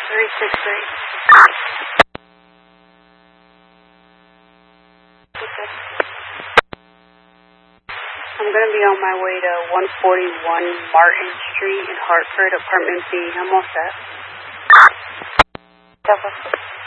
363. I'm going to be on my way to 141 Martin Street in Hartford, apartment B. I'm all set.